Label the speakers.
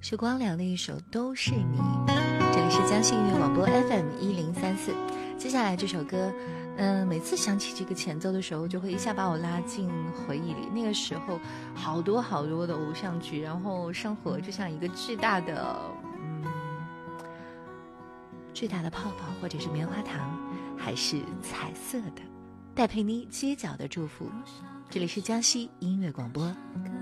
Speaker 1: 是光良的一首《都是你》。这里是江西音乐广播 FM1034。接下来这首歌每次想起这个前奏的时候，就会一下把我拉进回忆里。那个时候好多好多的偶像剧，然后生活就像一个巨大的泡泡，或者是棉花糖，还是彩色的。戴佩妮街角的祝福。这里是江西音乐广播